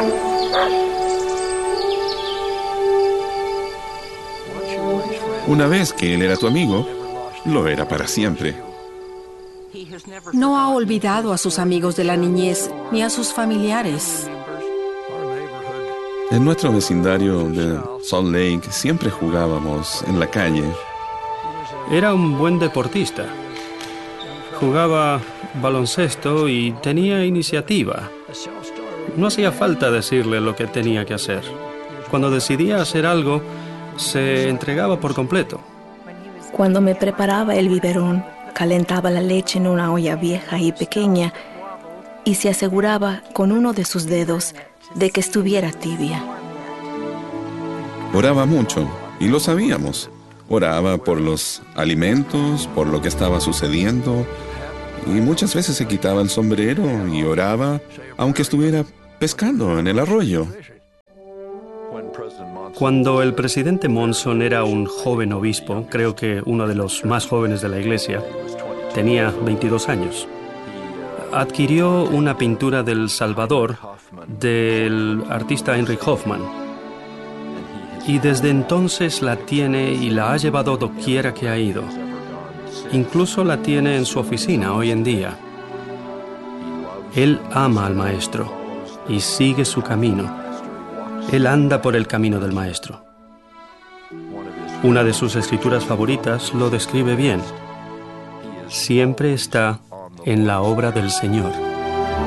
Una vez que él era tu amigo, lo era para siempre. No ha olvidado a sus amigos de la niñez ni a sus familiares. En nuestro vecindario de Salt Lake siempre jugábamos en la calle. Era un buen deportista. Jugaba baloncesto y tenía iniciativa. No hacía falta decirle lo que tenía que hacer. Cuando decidía hacer algo, se entregaba por completo. Cuando me preparaba el biberón, calentaba la leche en una olla vieja y pequeña y se aseguraba con uno de sus dedos de que estuviera tibia. Oraba mucho, y lo sabíamos. Oraba por los alimentos, por lo que estaba sucediendo, y muchas veces se quitaba el sombrero y oraba, aunque estuviera pescando en el arroyo. Cuando el presidente Monson era un joven obispo, creo que uno de los más jóvenes de la iglesia, tenía 22 años. Adquirió una pintura del Salvador del artista Heinrich Hoffmann. Y desde entonces la tiene y la ha llevado doquiera que ha ido. Incluso la tiene en su oficina hoy en día. Él ama al maestro y sigue su camino. Él anda por el camino del maestro. Una de sus escrituras favoritas lo describe bien. Siempre está en la obra del Señor.